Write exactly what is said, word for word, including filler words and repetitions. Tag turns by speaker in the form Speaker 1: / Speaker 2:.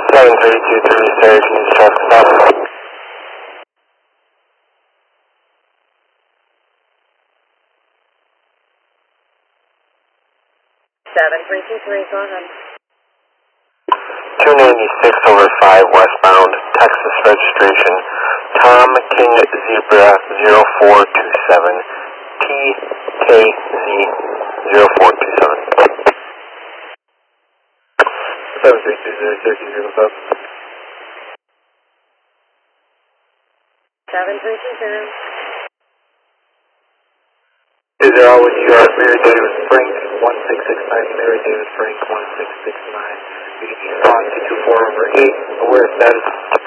Speaker 1: seven three two three, sir, can you check that?
Speaker 2: seven three two three, go ahead.
Speaker 1: two ninety-six over five westbound, Texas registration, Tom King Zebra zero four two seven, T K Z zero four two seven. seven three two zero, sir, can you hear what's up?
Speaker 2: seven three two zero.
Speaker 1: Is there all with you are Mary Davis Frank, one six six nine, Mary Davis Frank, one six six nine. You can respond to two four over eight, aware status.